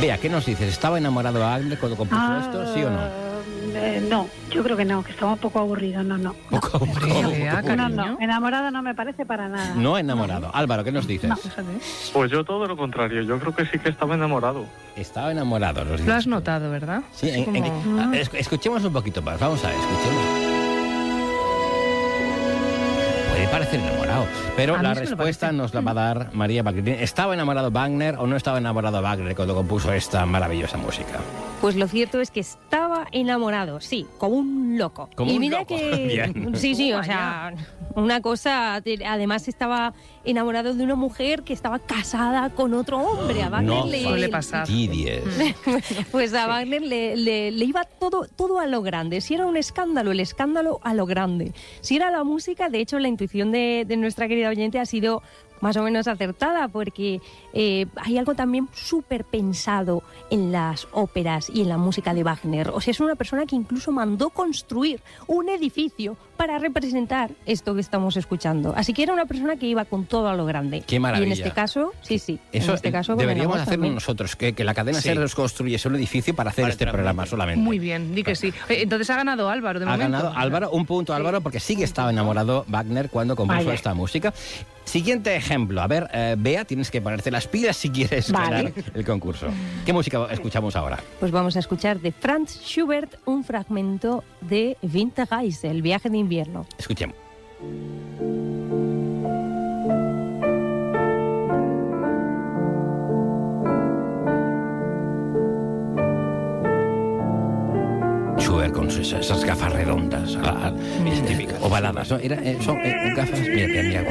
Bea, ¿qué nos dices? ¿Estaba enamorado de Wagner cuando compuso esto, sí o no? No, yo creo que no, que estaba un poco aburrido, no. Poco aburrido. No, enamorado no me parece para nada. No enamorado. Álvaro, ¿qué nos dices? No. Pues yo todo lo contrario, yo creo que sí que estaba enamorado. Estaba enamorado. Lo has notado, ¿verdad? Sí, Como... escuchemos un poquito más, vamos a ver, escuchemos. Puede parecer enamorado, pero la respuesta nos la va a dar María Balgrín. ¿Estaba enamorado Wagner o no estaba enamorado Wagner cuando compuso esta maravillosa música? Pues lo cierto es que estaba enamorado, sí, como un loco. Como y un mira loco. que Bien. sí, o sea, una cosa, además estaba enamorado de una mujer que estaba casada con otro hombre. A Wagner No suele pasar. fastidies. Pues a Wagner le iba todo a lo grande. Si era un escándalo, el escándalo a lo grande. Si era la música, de hecho la intuición de nuestra querida oyente ha sido más o menos acertada, porque hay algo también súper pensado en las óperas y en la música de Wagner. O sea, es una persona que incluso mandó construir un edificio para representar esto que estamos escuchando. Así que era una persona que iba con todo a lo grande. Qué maravilla. Y en este caso, sí. Eso en este caso, deberíamos con hacerlo también. nosotros, que la cadena SER nos construyese un edificio para hacer este programa solamente. Muy bien, di que sí. Entonces ha ganado Álvaro, de momento. Ha ganado Álvaro, un punto Álvaro, porque sí que estaba enamorado Wagner cuando compuso Vale. esta música. Siguiente ejemplo. A ver, Bea, tienes que ponerte las pilas si quieres ganar el concurso. ¿Qué música escuchamos ahora? Pues vamos a escuchar de Franz Schubert un fragmento de Winterreise, el viaje de invierno. Escuchemos. Schubert con esas gafas redondas, ovaladas, ¿no? Son gafas... Mira,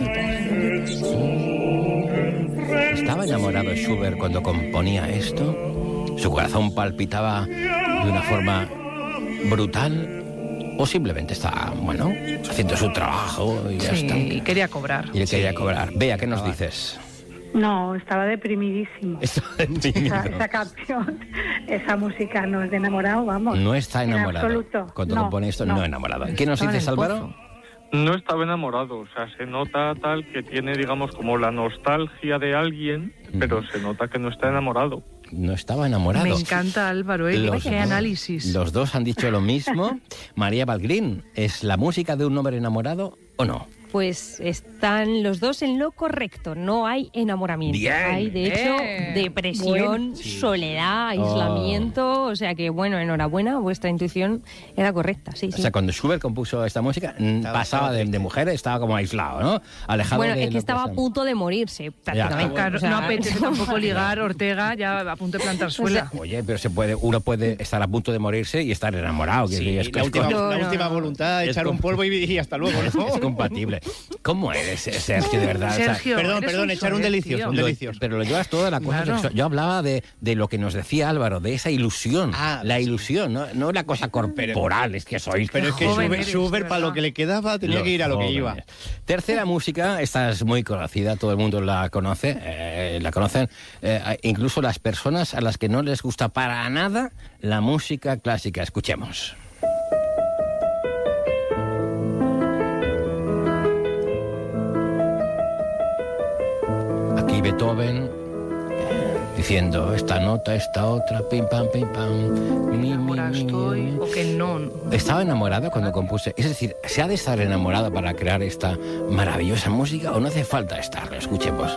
¿estaba enamorado Schubert cuando componía esto? ¿Su corazón palpitaba de una forma brutal? ¿O simplemente estaba, haciendo su trabajo y ya está? Y quería cobrar. Y él quería cobrar. Bea, ¿qué nos dices? No, estaba deprimidísimo. Esa canción, esa música no es de enamorado, vamos. No está enamorado. En absoluto. Cuando compone esto, no enamorado. ¿Qué nos Estaba dices, en el Álvaro? pozo. No estaba enamorado, o sea, se nota tal que tiene, digamos, como la nostalgia de alguien, pero se nota que no está enamorado. No estaba enamorado. Me encanta Álvaro, qué análisis. Los dos han dicho lo mismo. María Balgrín, ¿es la música de un hombre enamorado o no? Pues están los dos en lo correcto, no hay enamoramiento. Bien. Hay, de hecho, depresión, soledad, aislamiento, o sea que, enhorabuena, vuestra intuición era correcta, sí. O sea, cuando Schubert compuso esta música, pasaba de mujer, estaba como aislado, ¿no? Alejado de... Es que estaba a punto de morirse, prácticamente. Claro, O sea, no apetece tampoco ligar, Ortega, ya a punto de plantar suela. Oye, pero uno puede estar a punto de morirse y estar enamorado. La última voluntad, echar un polvo y hasta luego, ¿no? Es compatible. ¿Cómo eres, Sergio, de verdad? Sergio, perdón, echar un delicioso, Pero lo llevas toda la cosa sexual. Yo hablaba de lo que nos decía Álvaro, de esa ilusión. La ilusión, no la cosa corporal, es que sois... Pero es que Schubert para lo que le quedaba, tenía que ir a lo que iba. Tercera música, esta es muy conocida, todo el mundo la conoce, la conocen, incluso las personas a las que no les gusta para nada la música clásica. Escuchemos. Aquí Beethoven diciendo esta nota, esta otra, pim pam, Ahora estoy, o que no. ¿Estaba enamorado cuando compuse? Es decir, ¿se ha de estar enamorado para crear esta maravillosa música o no hace falta estarlo? Escuchemos.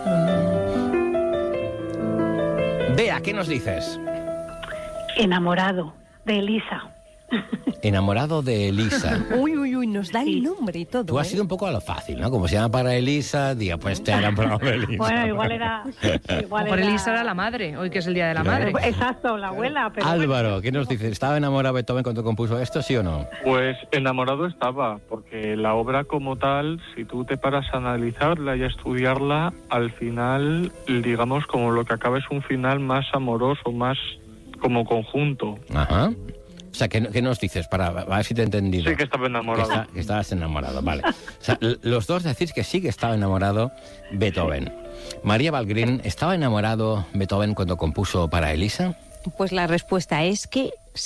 Bea, ¿qué nos dices? Enamorado de Elisa. Enamorado de Elisa. Uy, nos da el nombre y todo. Tú has ido un poco a lo fácil, ¿no? Como se llama para Elisa, diga, pues te enamorado de Elisa. Bueno, igual era... Por Elisa era la madre, hoy que es el Día de la Madre. Exacto, la abuela. Pero Álvaro, ¿qué nos dices? ¿Estaba enamorado Beethoven cuando compuso esto, sí o no? Pues enamorado estaba, porque la obra como tal, si tú te paras a analizarla y a estudiarla, al final, digamos, como lo que acaba es un final más amoroso, más como conjunto. Ajá. O sea, ¿qué nos dices? Para ver si te he entendido. Sí que estaba enamorado. Que estabas enamorado, vale. O sea, los dos decís que sí que estaba enamorado Beethoven. María Balgrín, ¿estaba enamorado Beethoven cuando compuso para Elisa? Pues la respuesta es que sí.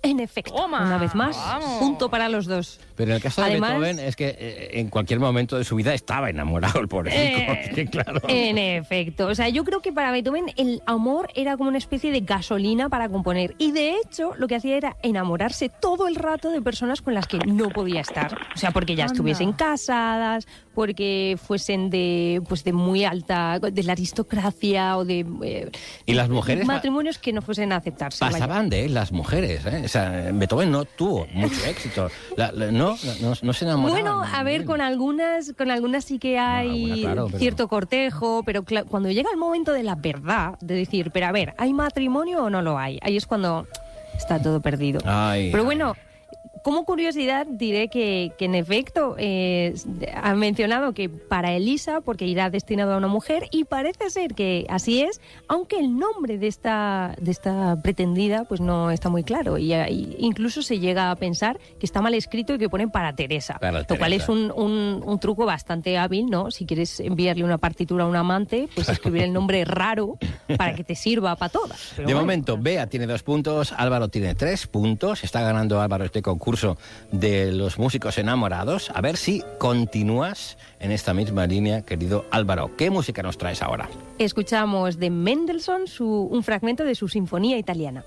en efecto. Toma, una vez más, vamos. punto para los dos. Pero en el caso de Además, Beethoven es que en cualquier momento de su vida estaba enamorado el pobrecito. Sí, claro. En efecto. O sea, yo creo que para Beethoven el amor era como una especie de gasolina para componer. Y de hecho, lo que hacía era enamorarse todo el rato de personas con las que no podía estar. O sea, porque ya estuviesen casadas, porque fuesen de muy alta, de la aristocracia o de... ¿Y las mujeres? Matrimonios que no fuesen a aceptarse. Pasaban de él las mujeres, ¿eh? O sea, Beethoven no tuvo mucho éxito. No se enamoraban. Bueno, a ver, con algunas sí que hay claro, cierto cortejo, pero cuando llega el momento de la verdad, de decir, pero a ver, ¿hay matrimonio o no lo hay? Ahí es cuando está todo perdido. Pero bueno, como curiosidad diré que en efecto han mencionado que para Elisa, porque irá destinado a una mujer, y parece ser que así es, aunque el nombre de esta pretendida pues no está muy claro, y incluso se llega a pensar que está mal escrito y que ponen para Teresa, lo cual es un truco bastante hábil, ¿no? Si quieres enviarle una partitura a un amante, pues escribir el nombre raro para que te sirva para todas. De momento, Bea tiene 2 puntos, Álvaro tiene 3 puntos, está ganando Álvaro este concurso de los músicos enamorados. A ver si continúas en esta misma línea, querido Álvaro. ¿Qué música nos traes ahora? Escuchamos de Mendelssohn un fragmento de su Sinfonía Italiana.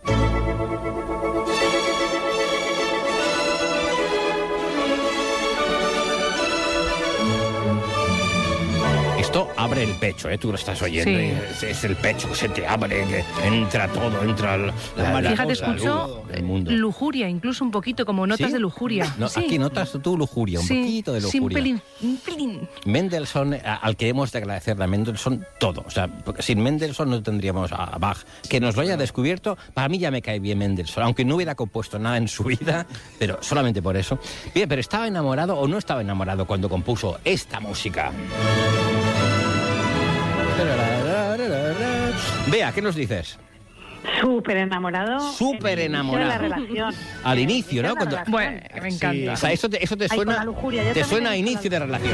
Esto abre el pecho, tú lo estás oyendo. Sí. Es el pecho que se te abre, que entra todo, entra Fíjate, escucho lujuria, incluso un poquito, como notas de lujuria. No, sí. Aquí notas tú lujuria, un poquito de lujuria. Sí, un pelín. Mendelssohn, al que hemos de agradecerle a Mendelssohn todo. O sea, porque sin Mendelssohn no tendríamos a Bach. Que nos lo haya descubierto, para mí ya me cae bien Mendelssohn, aunque no hubiera compuesto nada en su vida, pero solamente por eso. Bien, pero ¿estaba enamorado o no estaba enamorado cuando compuso esta música? Vea, ¿qué nos dices? Súper enamorado. Súper enamorado. De la relación. Al inicio, ¿no? Bueno, me encanta. Sí. O sea, eso te suena, te suena a inicio de relación.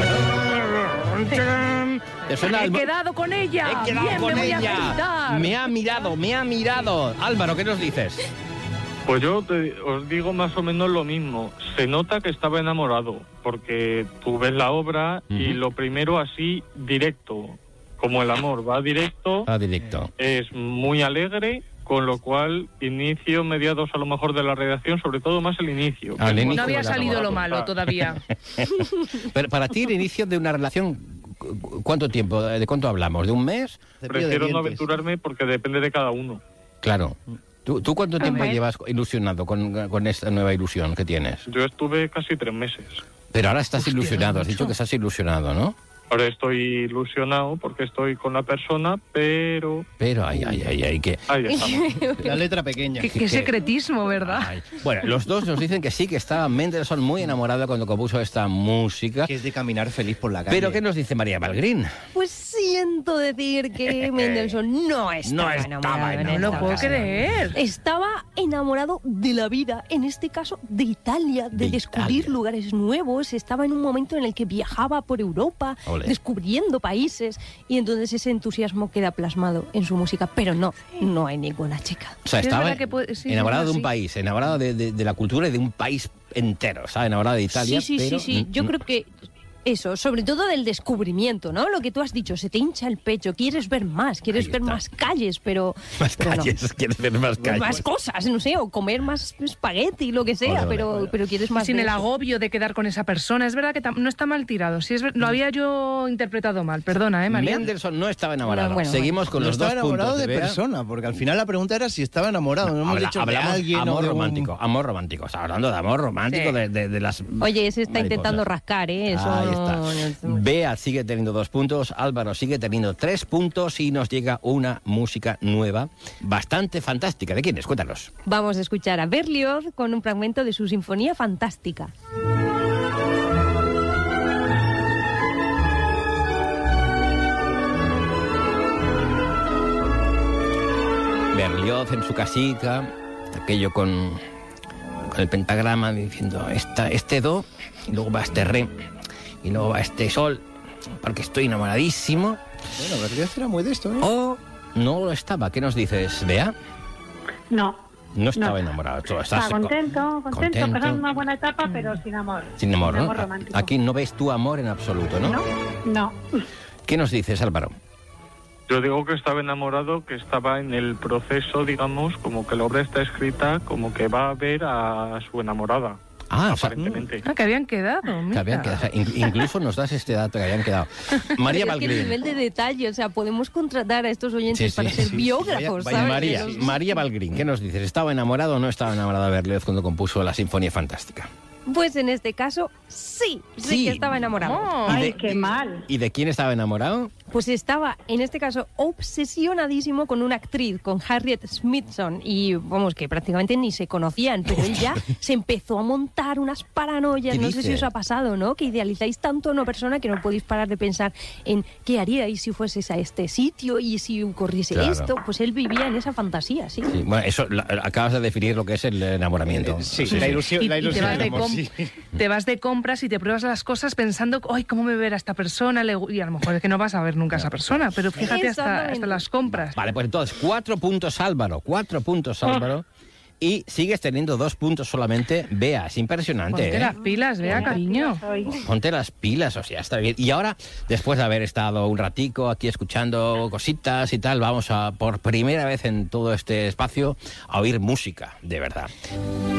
Te suena He quedado con ella. He quedado Bien, con me voy a ella. gritar. Me ha mirado. Álvaro, ¿qué nos dices? Pues yo os digo más o menos lo mismo. Se nota que estaba enamorado, porque tú ves la obra y lo primero así, directo. Como el amor va directo, es muy alegre, con lo cual inicio, mediados a lo mejor de la redacción, sobre todo más el inicio. No había salido lo malo todavía. Pero para ti el inicio de una relación, ¿cuánto tiempo? ¿De cuánto hablamos? ¿De un mes? Prefiero no aventurarme porque depende de cada uno. Claro. ¿Tú cuánto tiempo llevas ilusionado con esta nueva ilusión que tienes? Yo estuve casi 3 meses. Pero ahora estás ilusionado, has dicho que estás ilusionado, ¿no? Ahora estoy ilusionado porque estoy con la persona, pero... que... Ahí estamos. La letra pequeña. Qué secretismo, ¿verdad? Ay. Bueno, los dos nos dicen que sí, que estaba Mendelssohn muy enamorado cuando compuso esta música. Que es de caminar feliz por la calle. Pero ¿qué nos dice María Balgrín? Pues siento decir que Mendelssohn no estaba enamorado. No lo puedo creer. Estaba enamorado de la vida, en este caso de Italia, de descubrir lugares nuevos. Estaba en un momento en el que viajaba por Europa, descubriendo países, y entonces ese entusiasmo queda plasmado en su música, pero no hay ninguna chica. O sea, estaba enamorado de un país, enamorado de la cultura y de un país entero, ¿sabes? Enamorado de Italia. Sí. Yo creo que eso, sobre todo del descubrimiento, ¿no? Lo que tú has dicho, se te hincha el pecho, quieres ver más, quieres ver más calles, pero... Más calles, quieres ver más calles. Más cosas, no sé, o comer más espagueti, lo que sea, pero quieres más... Sin el agobio de quedar con esa persona. Es verdad que no está mal tirado. Sí, lo había yo interpretado mal. Perdona, María. Mendelssohn no estaba enamorado. Seguimos con los 2 puntos. No estaba enamorado de persona, porque al final la pregunta era si estaba enamorado. No hemos dicho de alguien amor romántico. Amor romántico. Estamos hablando de amor romántico, de las... Oye, ese está intentando rascar, ¿eh? Eso ahí está. Bea sigue teniendo 2 puntos, Álvaro sigue teniendo 3 puntos y nos llega una música nueva, bastante fantástica. ¿De quién es? Cuéntanos. Vamos a escuchar a Berlioz con un fragmento de su Sinfonía Fantástica. Berlioz en su casita, aquello con el pentagrama diciendo este do, y luego va este re, y luego va este sol, porque estoy enamoradísimo. Bueno, Berlioz era muy de esto, ¿eh? O no lo estaba. ¿Qué nos dices, Bea? No, No estaba enamorado. Estaba contento, pasando una buena etapa, pero sin amor. Sin amor, ¿no? Romántico. Aquí no ves tu amor en absoluto, ¿no? No. ¿Qué nos dices, Álvaro? Yo digo que estaba enamorado, que estaba en el proceso, digamos, como que la obra está escrita, como que va a ver a su enamorada. Aparentemente. Que habían quedado. Que habían quedado. Incluso nos das este dato, que habían quedado. María Valgrín. Qué nivel de detalle, o sea, podemos contratar a estos oyentes para ser biógrafos, ¿sabes? María Valgrín, ¿qué nos dices? ¿Estaba enamorado o no estaba enamorado de Berlioz cuando compuso la Sinfonía Fantástica? Pues en este caso, sí que estaba enamorado. Ay, qué mal. ¿Y de quién estaba enamorado? Pues estaba, en este caso, obsesionadísimo con una actriz, con Harriet Smithson, y vamos, que prácticamente ni se conocían, pero él ya se empezó a montar unas paranoias, no sé si os ha pasado, ¿no? Que idealizáis tanto a una persona que no podéis parar de pensar en qué haríais si fueses a este sitio y si ocurriese esto. Pues él vivía en esa fantasía, sí. Bueno, eso acabas de definir lo que es el enamoramiento. La ilusión. Te vas de compras y te pruebas las cosas pensando, ¡ay, cómo me verá esta persona! Y a lo mejor es que no vas a ver nunca a esa persona, pero fíjate hasta las compras. Vale, pues entonces 4 puntos Álvaro, y sigues teniendo 2 puntos solamente, Bea. Es impresionante. Ponte las pilas, Bea, cariño. Ponte las pilas, o sea, está bien. Y ahora, después de haber estado un ratico aquí escuchando cositas y tal, vamos a, por primera vez en todo este espacio, a oír música, de verdad.